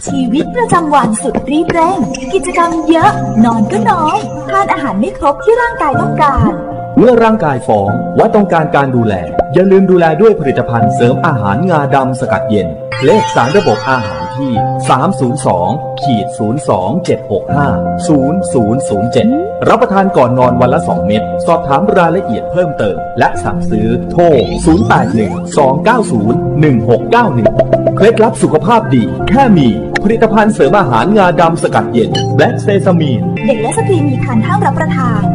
ชีวิตประจำวันสุดรีบเร่งกิจกรรมเยอะนอนก็น้อยทานอาหารไม่ครบที่ร่างกายต้องการเมื่อร่างกายฟ้องว่าต้องการการดูแลอย่าลืมดูแลด้วยผลิตภัณฑ์เสริมอาหารงาดำสกัดเย็นเลขสารระบบอาหารที่302-02765-0007รับประทานก่อนนอนวันละ2เม็ดสอบถามรายละเอียดเพิ่มเติมและสั่งซื้อโทร0812901691เคล็ดลับสุขภาพดีแค่มีผลิตภัณฑ์เสริมอาหารงาดำสกัดเย็นแบล็กเซซามีนเด็กและสตรีมีครรภ์ห้ามรับประทาน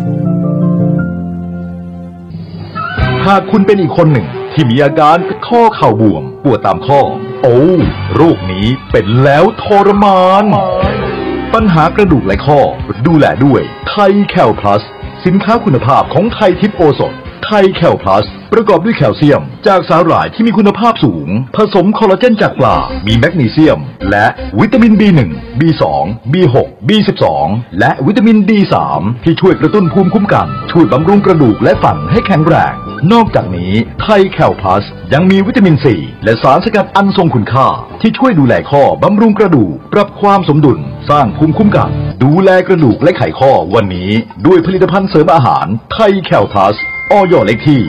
หากคุณเป็นอีกคนหนึ่งที่มีอาการข้อเข่าบวมปวดตามข้อโรคนี้เป็นแล้วทรมานปัญหากระดูกและข้อดูแลด้วยไทยแคลพลัสสินค้าคุณภาพของไทยทิพย์โอสถไทยแคลพลัสประกอบด้วยแคลเซียมจากสาหร่ายที่มีคุณภาพสูงผสมคอลลาเจนจากปลามีแมกนีเซียมและวิตามิน B1 B2 B6 B12 และวิตามิน D3 ที่ช่วยกระตุ้นภูมิคุ้มกันช่วยบำรุงกระดูกและฟันให้แข็งแรงนอกจากนี้ไทยแคลพลัสยังมีวิตามินซีและสารสกัดอันทรงคุณค่าที่ช่วยดูแลข้อบำรุงกระดูกปรับความสมดุลสร้างภูมิคุ้มกันดูแลกระดูกและไขข้อวันนี้ด้วยผลิตภัณฑ์เสริมอาหารไทยแคลพลัสอย.เลขที่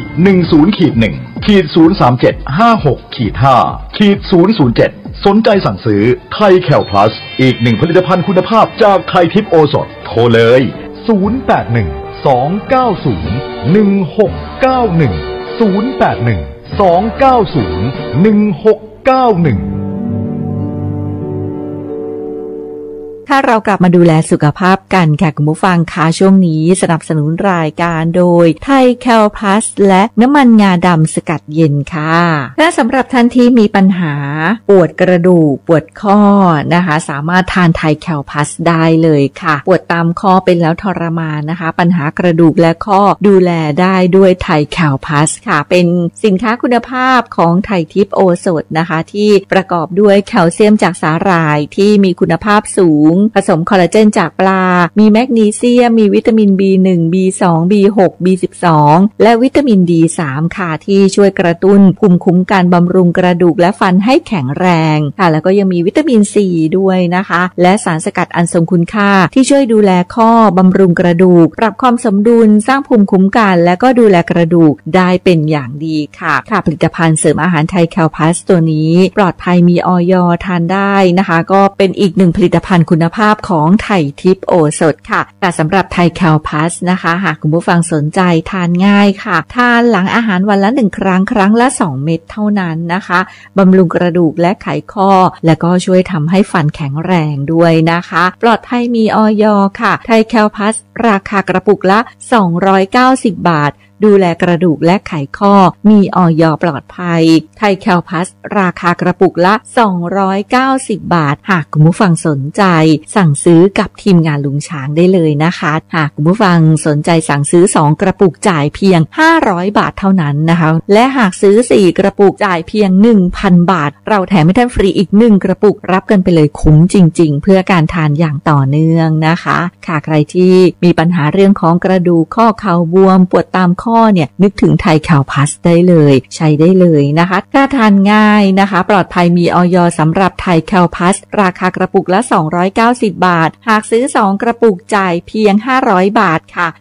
10-1-037-56-5-007สนใจสั่งซื้อไทยแคลพลัสอีกหนึ่งผลิตภัณฑ์คุณภาพจากไทยทิพย์โอสถโทรเลย0812901691 ถ้าเรากลับมาดูแลสุขภาพกันค่ะคุณผู้ฟังคะช่วงนี้สนับสนุนรายการโดยไทยแคลพลัสและน้ำมันงาดำสกัดเย็นค่ะและสำหรับท่านที่มีปัญหาปวดกระดูกปวดข้อนะคะสามารถทานไทยแคลพลัสได้เลยค่ะปวดตามข้อเป็นแล้วทรมานนะคะปัญหากระดูกและข้อดูแลได้ด้วยไทยแคลพลัสค่ะเป็นสินค้าคุณภาพของไทยทิพย์โอสถนะคะที่ประกอบด้วยแคลเซียมจากสาหร่ายที่มีคุณภาพสูงผสมคอลลาเจนจากปลามีแมกนีเซียมมีวิตามิน B1 B2 B6 B12 และวิตามิน D3 ค่ะที่ช่วยกระตุ้นภูมิคุ้มกันบำรุงกระดูกและฟันให้แข็งแรงค่ะแล้วก็ยังมีวิตามิน C ด้วยนะคะและสารสกัดอันทรงคุณค่าที่ช่วยดูแลข้อบำรุงกระดูกปรับความสมดุลสร้างภูมิคุ้มกันและก็ดูแลกระดูกได้เป็นอย่างดีค่ะผลิตภัณฑ์เสริมอาหารไทยแคลพลัสตัวนี้ปลอดภัยมีอย.ทานได้นะคะก็เป็นอีกหนึ่งผลิตภัณฑ์คุณภาพของไทยทิพย์โอสถค่ะแต่สำหรับไทยแคลพลัสนะคะหากคุณผู้ฟังสนใจทานง่ายค่ะทานหลังอาหารวันละ1ครั้งละ2เม็ดเท่านั้นนะคะบำรุงกระดูกและไขข้อและก็ช่วยทำให้ฟันแข็งแรงด้วยนะคะปลอดภัยมีอย.ค่ะไทยแคลพลัสราคากระปุกละ290 บาทดูแลกระดูกและไขข้อมีอย.ปลอดภัยไทยแคลพลัสราคากระปุกละ290 บาทหากคุณผู้ฟังสนใจสั่งซื้อกับทีมงานลุงช้างได้เลยนะคะหากคุณผู้ฟังสนใจสั่งซื้อ2กระปุกจ่ายเพียง500 บาทเท่านั้นนะคะและหากซื้อ4กระปุกจ่ายเพียง 1,000 บาทเราแถมให้ท่านฟรีอีก1กระปุกรับกันไปเลยคุ้มจริงๆเพื่อการทานอย่างต่อเนื่องนะคะค่ะใครที่มีปัญหาเรื่องของกระดูกข้อเข่าบวมปวดตามข้อเนี่ยนึกถึงไทยแคลพลัสได้เลยใช้ได้เลยนะคะถ้าทานง่ายนะคะปลอดภัยมีอย.สำหรับไทยแคลพลัสราคากระปุกละ290 บาทหากซื้อ2กระปุกจ่ายเพียง500 บาทค่ะ